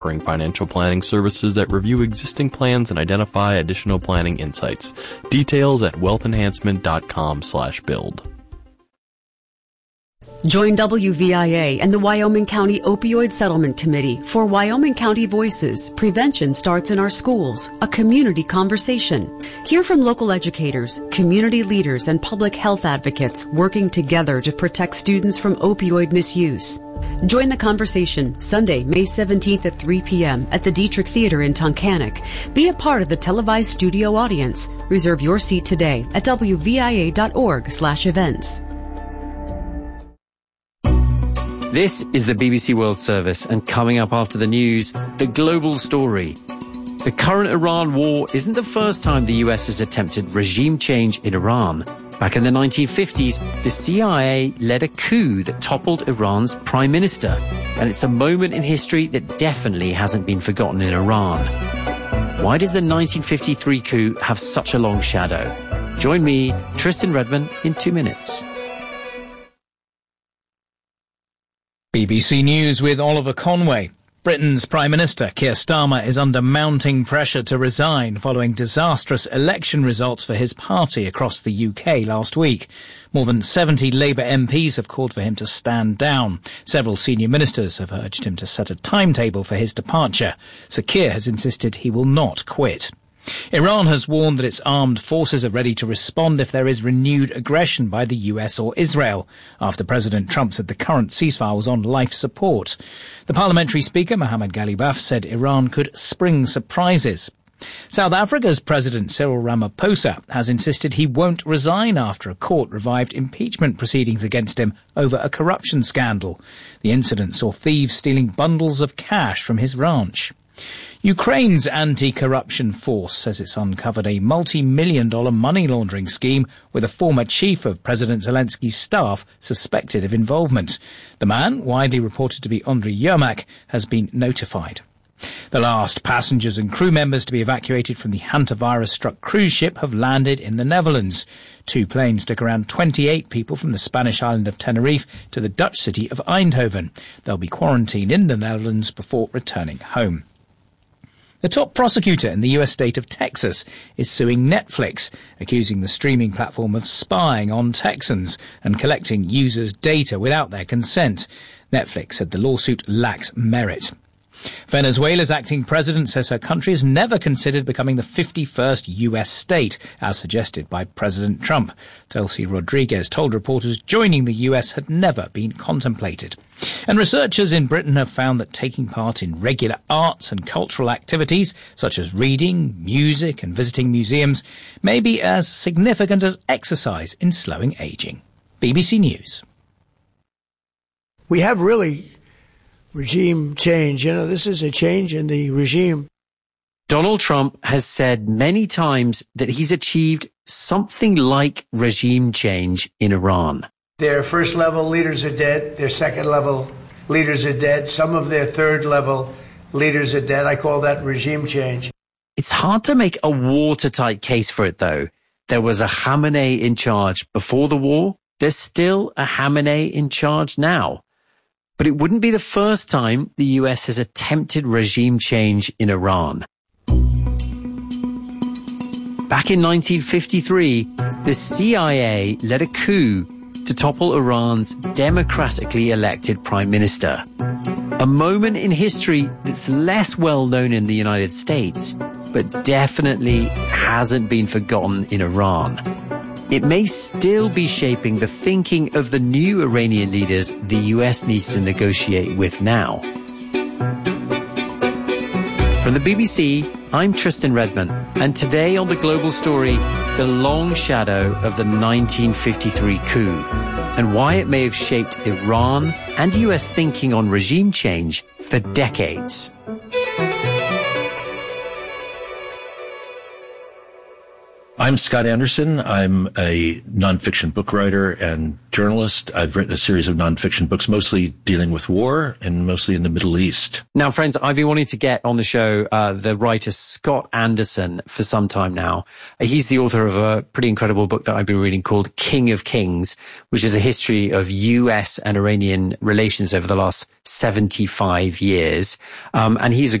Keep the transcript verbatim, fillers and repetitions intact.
offering financial planning services that review existing plans and identify additional planning insights. Details at wealthenhancement.com slash build. Join W V I A and the Wyoming County Opioid Settlement Committee for Wyoming County Voices. Prevention starts in our schools, a community conversation. Hear from local educators, community leaders, and public health advocates working together to protect students from opioid misuse. Join the conversation Sunday, May seventeenth at three p.m. at the Dietrich Theater in Tunkhannock. Be a part of the televised studio audience. Reserve your seat today at w v i a dot org slash events. This is the B B C World Service, and coming up after the news, the global story. The current Iran war isn't the first time the U S has attempted regime change in Iran. Back in the nineteen fifties, the C I A led a coup that toppled Iran's prime minister, and it's a moment in history that definitely hasn't been forgotten in Iran. Why does the nineteen fifty-three coup have such a long shadow? Join me, Tristan Redman, in two minutes. B B C News with Oliver Conway. Britain's Prime Minister Keir Starmer is under mounting pressure to resign following disastrous election results for his party across the U K last week. More than seventy Labour M Ps have called for him to stand down. Several senior ministers have urged him to set a timetable for his departure. Sir Keir has insisted he will not quit. Iran has warned that its armed forces are ready to respond if there is renewed aggression by the U S or Israel, after President Trump said the current ceasefire was on life support. The parliamentary speaker, Mohammad Ghalibaf, said Iran could spring surprises. South Africa's President Cyril Ramaphosa has insisted he won't resign after a court revived impeachment proceedings against him over a corruption scandal. The incident saw thieves stealing bundles of cash from his ranch. Ukraine's anti-corruption force says it's uncovered a multi-million dollar money laundering scheme with a former chief of President Zelensky's staff suspected of involvement. The man, widely reported to be Andriy Yermak, has been notified. The last passengers and crew members to be evacuated from the hantavirus-struck cruise ship have landed in the Netherlands. Two planes took around twenty-eight people from the Spanish island of Tenerife to the Dutch city of Eindhoven. They'll be quarantined in the Netherlands before returning home. The top prosecutor in the U S state of Texas is suing Netflix, accusing the streaming platform of spying on Texans and collecting users' data without their consent. Netflix said the lawsuit lacks merit. Venezuela's acting president says her country has never considered becoming the fifty-first U S state, as suggested by President Trump. Delcy Rodriguez told reporters joining the U S had never been contemplated. And researchers in Britain have found that taking part in regular arts and cultural activities, such as reading, music and visiting museums, may be as significant as exercise in slowing ageing. B B C News. We have really regime change. You know, this is a change in the regime. Donald Trump has said many times that he's achieved something like regime change in Iran. Their first level leaders are dead. Their second level leaders are dead. Some of their third level leaders are dead. I call that regime change. It's hard to make a watertight case for it, though. There was a Khamenei in charge before the war. There's still a Khamenei in charge now. But it wouldn't be the first time the U S has attempted regime change in Iran. Back in nineteen fifty-three, the C I A led a coup to topple Iran's democratically elected prime minister. A moment in history that's less well known in the United States, but definitely hasn't been forgotten in Iran. It may still be shaping the thinking of the new Iranian leaders the U S needs to negotiate with now. From the B B C, I'm Tristan Redman, and today on The Global Story, the long shadow of the nineteen fifty-three coup, and why it may have shaped Iran and U S thinking on regime change for decades. I'm Scott Anderson. I'm a nonfiction book writer and journalist. I've written a series of nonfiction books, mostly dealing with war and mostly in the Middle East. Now, friends, I've been wanting to get on the show uh, the writer Scott Anderson for some time now. He's the author of a pretty incredible book that I've been reading called King of Kings, which is a history of U S and Iranian relations over the last seventy-five years. Um, and he's a